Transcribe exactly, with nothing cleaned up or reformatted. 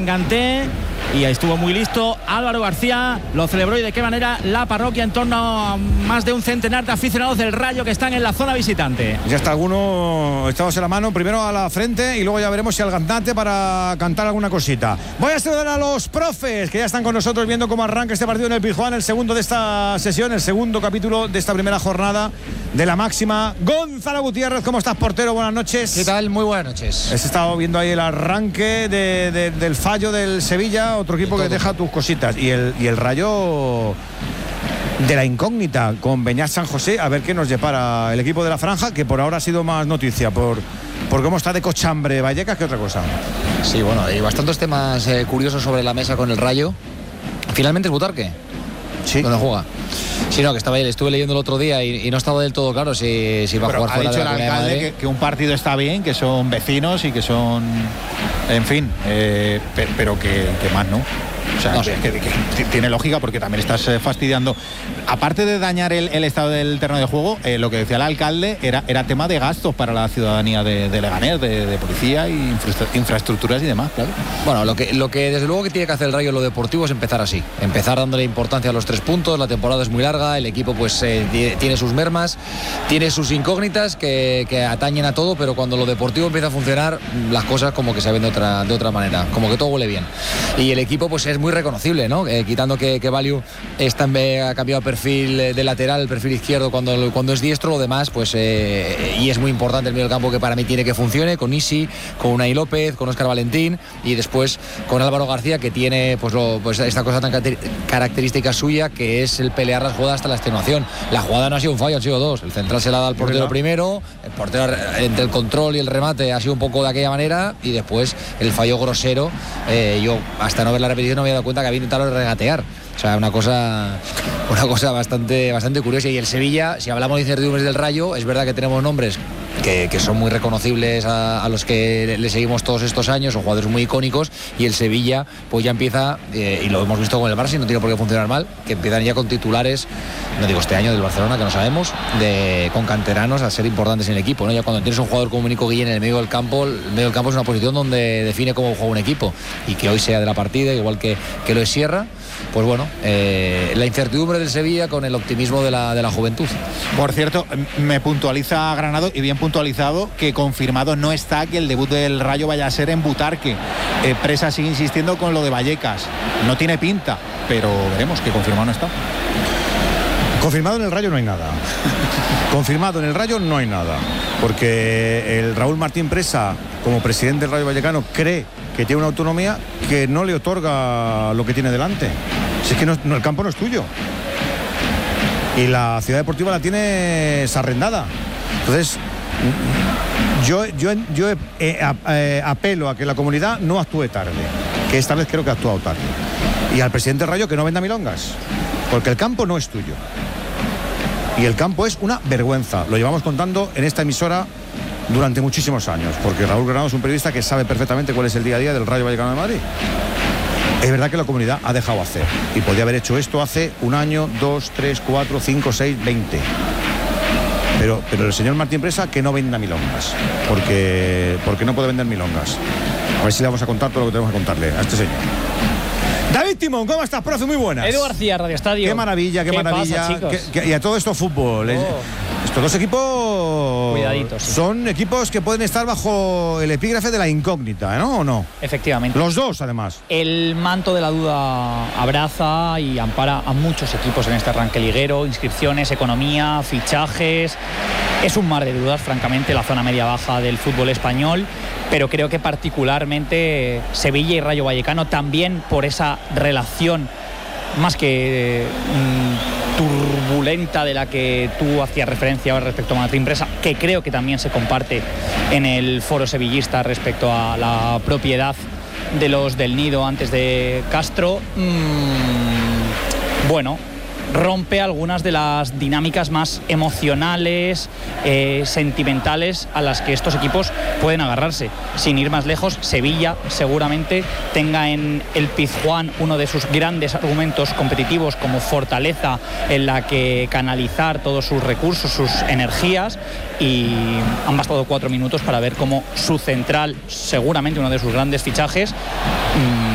Ganté. Y estuvo muy listo Álvaro García, lo celebró y de qué manera la parroquia en torno a más de un centenar de aficionados del Rayo que están en la zona visitante. Ya está alguno echados en la mano, primero a la frente y luego ya veremos si al cantante para cantar alguna cosita. Voy a saludar a los profes que ya están con nosotros viendo cómo arranca este partido en el Pizjuán, el segundo de esta sesión, el segundo capítulo de esta primera jornada de la máxima. Gonzalo Gutiérrez, ¿cómo estás, portero? Buenas noches. ¿Qué tal? Muy buenas noches. Has estado viendo ahí el arranque de, de, del fallo del Sevilla, otro equipo que deja tus cositas, y el, y el Rayo de la incógnita con Beñat San José, a ver qué nos depara el equipo de la Franja, que por ahora ha sido más noticia por, por cómo está de cochambre Vallecas que otra cosa. Sí, bueno, hay bastantes temas eh, curiosos sobre la mesa con el Rayo. Finalmente es Butarque. Sí. ¿Dónde juega? Sí, no, que estaba ahí, le estuve leyendo el otro día y, y no estaba del todo claro si, si va a Pero jugar ha fuera dicho de la el Comunidad de alcalde Madrid. que, que un partido está bien, que son vecinos y que son, en fin, eh, pe- pero que, que más no. O sea, No que, sé. que- que tiene lógica porque también estás eh, fastidiando. Aparte de dañar el, el estado del terreno de juego, eh, lo que decía el alcalde era, era tema de gastos para la ciudadanía de, de Leganés, de, de policía y infra- infraestructuras y demás, claro. Bueno, lo que, lo que desde luego que tiene que hacer el Rayo en lo deportivo es empezar así, empezar dándole importancia a los tres puntos. La temporada es muy larga, el equipo pues eh, tie- tiene sus mermas, tiene sus incógnitas que, que atañen a todo, pero cuando lo deportivo empieza a funcionar, las cosas como que se ven de otra, de otra manera, como que todo huele bien. Y el equipo pues es muy reconocible, ¿no? Eh, quitando que, que Valiu está en, eh, ha cambiado perfil eh, de lateral, el perfil izquierdo cuando, cuando es diestro, lo demás pues eh, y es muy importante el medio del campo, que para mí tiene que funcione con Isi, con Unai López, con Óscar Valentín y después con Álvaro García, que tiene pues, lo, pues esta cosa tan caracter- característica suya, que es el pelear las jugadas hasta la extenuación. La jugada no ha sido un fallo, han sido dos. El central se la da al portero primero, el portero entre el control y el remate ha sido un poco de aquella manera, y después el fallo grosero. Eh, yo hasta no ver la repetición no me había dado cuenta que había intentado regatear. O sea, una cosa, una cosa bastante, bastante curiosa. Y el Sevilla, si hablamos de incertidumbres del Rayo, es verdad que tenemos nombres que, que son muy reconocibles a, a los que le seguimos todos estos años, son jugadores muy icónicos, y el Sevilla pues ya empieza, eh, y lo hemos visto con el Barça y no tiene por qué funcionar mal, que empiezan ya con titulares, no digo este año del Barcelona, que no sabemos, de, con canteranos a ser importantes en el equipo, ¿no? Ya cuando tienes un jugador como Nico Guillén en el medio del campo, el medio del campo es una posición donde define cómo juega un equipo, y que hoy sea de la partida, igual que, que lo es Sierra. Pues bueno, eh, la incertidumbre del Sevilla con el optimismo de la, de la juventud. Por cierto, me puntualiza Granado, y bien puntualizado, que confirmado no está que el debut del Rayo vaya a ser en Butarque. Eh, Presa sigue insistiendo con lo de Vallecas. No tiene pinta, pero veremos, que confirmado no está. Confirmado en el Rayo no hay nada. Confirmado en el Rayo no hay nada. Porque el Raúl Martín Presa, como presidente del Rayo Vallecano, cree que tiene una autonomía que no le otorga lo que tiene delante. Si es que no, no, el campo no es tuyo. Y la ciudad deportiva la tienes arrendada. Entonces, yo, yo, yo eh, eh, apelo a que la comunidad no actúe tarde. Que esta vez creo que ha actuado tarde. Y al presidente del Rayo que no venda milongas. Porque el campo no es tuyo. Y el campo es una vergüenza. Lo llevamos contando en esta emisora durante muchísimos años, porque Raúl Granado es un periodista que sabe perfectamente cuál es el día a día del Rayo Vallecano de Madrid. Es verdad que la comunidad ha dejado hacer y podía haber hecho esto hace un año, dos, tres, cuatro, cinco, seis, veinte. Pero, pero el señor Martín Presa que no venda milongas, porque, porque no puede vender milongas. A ver si le vamos a contar todo lo que tenemos que contarle a este señor. David Timón, ¿cómo estás, profe? Muy buenas. Edu García, Radio Estadio. Qué maravilla, qué, ¿Qué maravilla. pasa, chicos? Que, que, y a todo esto fútbol. Oh. Estos dos equipos Cuidaditos, sí. Son equipos que pueden estar bajo el epígrafe de la incógnita, ¿no? ¿O no? Efectivamente. Los dos, además. El manto de la duda abraza y ampara a muchos equipos en este arranque liguero. Inscripciones, economía, fichajes. Es un mar de dudas, francamente, la zona media-baja del fútbol español. Pero creo que particularmente Sevilla y Rayo Vallecano, también por esa relación más que mmm, turbulenta de la que tú hacías referencia respecto a Martín Presa, que creo que también se comparte en el foro sevillista respecto a la propiedad de los del Nido antes de Castro. Mmm, bueno, rompe algunas de las dinámicas más emocionales, eh, sentimentales a las que estos equipos pueden agarrarse. Sin ir más lejos, Sevilla seguramente tenga en el Pizjuán uno de sus grandes argumentos competitivos como fortaleza en la que canalizar todos sus recursos, sus energías, y han bastado cuatro minutos para ver cómo su central, seguramente uno de sus grandes fichajes, mmm,